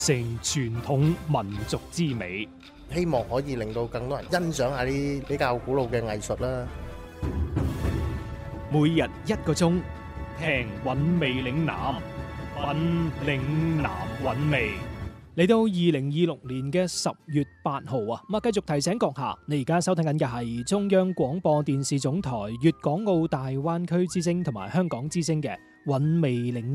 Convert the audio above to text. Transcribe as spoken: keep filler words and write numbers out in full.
成傳統民族之美。 希望可以令到更多人欣賞下啲比較古老嘅藝術啦。 每日一個鐘，聽韻味嶺南，韻嶺南韻味。嚟到二零二六年嘅十月八號啊，咁啊繼續提醒閣下，你而家收聽緊嘅係中央廣播電視總台粵港澳大灣區之聲同埋香港之聲嘅韻味嶺